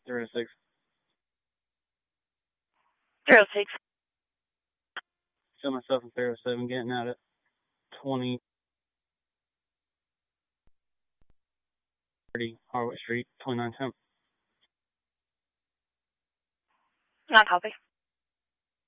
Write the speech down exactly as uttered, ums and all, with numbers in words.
Zero six. Zero six. Show myself in zero seven, getting out at twenty thirty Harwood Street, twenty-nine ten. Not copy.